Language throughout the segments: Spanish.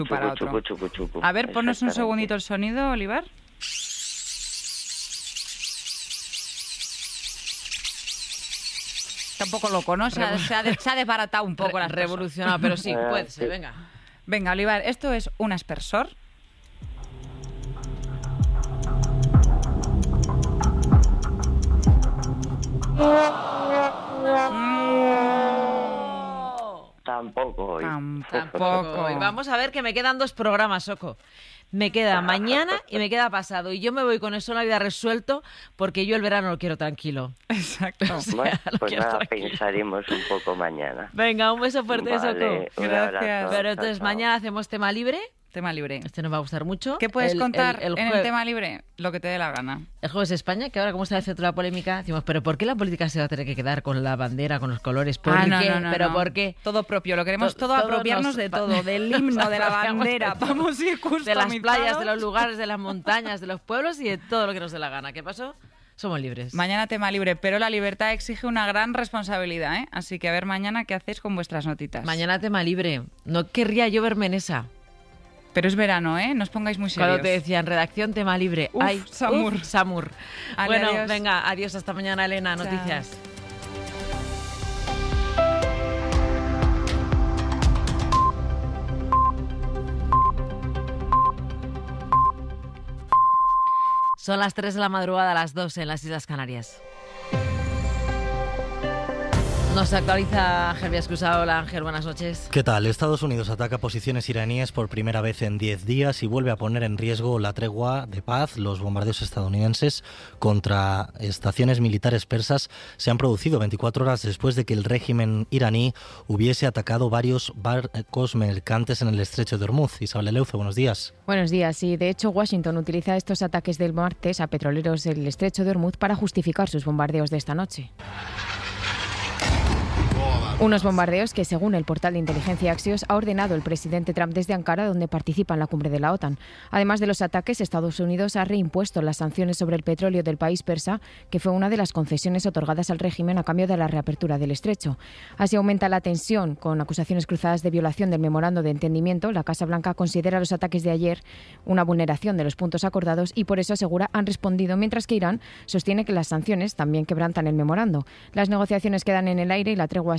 para otro. A ver, ponnos un segundito el sonido, Olivar. Tampoco lo conoce, se ha desbaratado un poco las revolucionado, pero sí, puede ser, venga. Venga, Olivar, esto es un aspersor. Tampoco hoy. Tampoco hoy. Vamos a ver que me quedan 2 programas, Soco. Me queda mañana y me queda pasado. Y yo me voy con eso en la vida resuelto porque yo el verano lo quiero tranquilo. Exacto. O sea, bueno, pues nada, pensaremos un poco mañana. Venga, un beso fuerte, Vale, Soco. Gracias. Pero entonces mañana hacemos tema libre. Tema libre. Este nos va a gustar mucho. ¿Qué puedes contar en el tema libre? Lo que te dé la gana. El Jueves España, que ahora como está el centro de la polémica, decimos, ¿pero por qué la política se va a tener que quedar con la bandera, con los colores? ¿Por qué? No. ¿Por qué? Todo propio, lo queremos todo apropiarnos de todo, del himno, de la bandera. Vamos a ir de las playas, de los lugares, de las montañas, de los pueblos y de todo lo que nos dé la gana. ¿Qué pasó? Somos libres. Mañana tema libre, pero la libertad exige una gran responsabilidad, ¿eh? Así que a ver mañana qué hacéis con vuestras notitas. Mañana tema libre. No querría yo verme en esa. Pero es verano, ¿eh? No os pongáis muy serios. Cuando te decían redacción, tema libre. Uf, Ay, Samur. Samur. Bueno, adiós. Venga, adiós. Hasta mañana, Elena. Chao. Noticias. Son las 3 de la madrugada, las 2 en las Islas Canarias. Nos actualiza Ángel Viascusa. Hola Ángel, buenas noches. ¿Qué tal? Estados Unidos ataca posiciones iraníes por primera vez en 10 días y vuelve a poner en riesgo la tregua de paz. Los bombardeos estadounidenses contra estaciones militares persas se han producido 24 horas después de que el régimen iraní hubiese atacado varios barcos mercantes en el estrecho de Hormuz. Isabel Eleuce, buenos días. Buenos días. Y de hecho Washington utiliza estos ataques del martes a petroleros del estrecho de Hormuz para justificar sus bombardeos de esta noche. Unos bombardeos que, según el portal de inteligencia Axios, ha ordenado el presidente Trump desde Ankara, donde participa en la cumbre de la OTAN. Además de los ataques, Estados Unidos ha reimpuesto las sanciones sobre el petróleo del país persa, que fue una de las concesiones otorgadas al régimen a cambio de la reapertura del estrecho. Así aumenta la tensión, con acusaciones cruzadas de violación del memorando de entendimiento. La Casa Blanca considera los ataques de ayer una vulneración de los puntos acordados y por eso asegura han respondido, mientras que Irán sostiene que las sanciones también quebrantan el memorando. Las negociaciones quedan en el aire y la tregua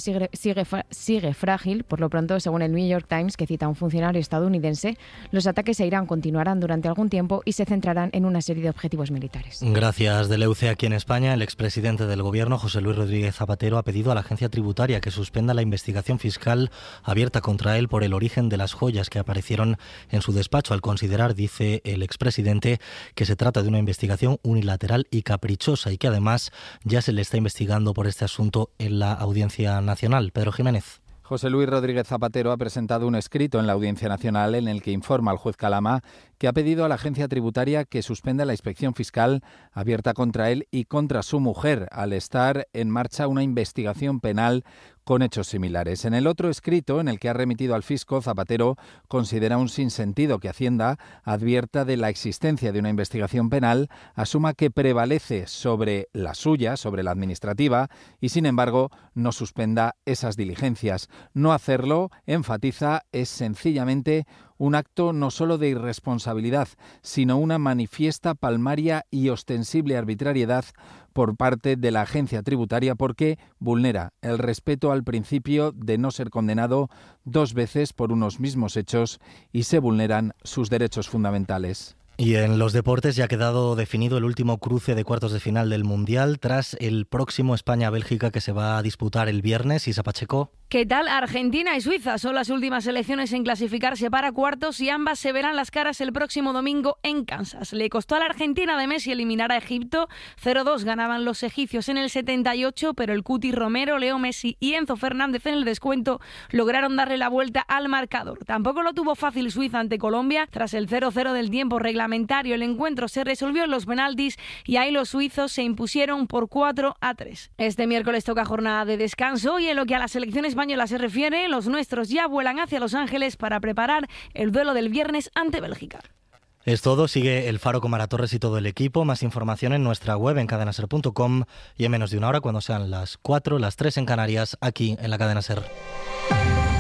sigue frágil. Por lo pronto, según el New York Times, que cita a un funcionario estadounidense, los ataques a Irán continuarán durante algún tiempo y se centrarán en una serie de objetivos militares. Gracias, Deleuce. Aquí en España, el expresidente del Gobierno, José Luis Rodríguez Zapatero, ha pedido a la agencia tributaria que suspenda la investigación fiscal abierta contra él por el origen de las joyas que aparecieron en su despacho, al considerar, dice el expresidente, que se trata de una investigación unilateral y caprichosa y que además ya se le está investigando por este asunto en la Audiencia Nacional. Pedro Jiménez. José Luis Rodríguez Zapatero ha presentado un escrito en la Audiencia Nacional en el que informa al juez Calama que ha pedido a la agencia tributaria que suspenda la inspección fiscal abierta contra él y contra su mujer, al estar en marcha una investigación penal con hechos similares. En el otro escrito, en el que ha remitido al fisco, Zapatero considera un sinsentido que Hacienda advierta de la existencia de una investigación penal, asuma que prevalece sobre la suya, sobre la administrativa, y sin embargo no suspenda esas diligencias. No hacerlo, enfatiza, es sencillamente un acto no solo de irresponsabilidad, sino una manifiesta, palmaria y ostensible arbitrariedad por parte de la agencia tributaria porque vulnera el respeto al principio de no ser condenado 2 veces por unos mismos hechos y se vulneran sus derechos fundamentales. Y en los deportes ya ha quedado definido el último cruce de cuartos de final del Mundial tras el próximo España-Bélgica que se va a disputar el viernes. Isa Pacheco. ¿Qué tal? Argentina y Suiza son las últimas selecciones en clasificarse para cuartos y ambas se verán las caras el próximo domingo en Kansas. Le costó a la Argentina de Messi eliminar a Egipto. 0-2 ganaban los egipcios en el 78, pero el Cuti Romero, Leo Messi y Enzo Fernández en el descuento lograron darle la vuelta al marcador. Tampoco lo tuvo fácil Suiza ante Colombia. Tras el 0-0 del tiempo reglamentario, el encuentro se resolvió en los penaltis y ahí los suizos se impusieron por 4-3. Este miércoles toca jornada de descanso y en lo que a la selección española se refiere, los nuestros ya vuelan hacia Los Ángeles para preparar el duelo del viernes ante Bélgica. Es todo, sigue El Faro con Mara Torres y todo el equipo. Más información en nuestra web en cadenaser.com y en menos de una hora, cuando sean las 4, las 3 en Canarias, aquí en la Cadena Ser.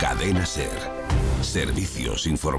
Cadena SER. Servicios informativos.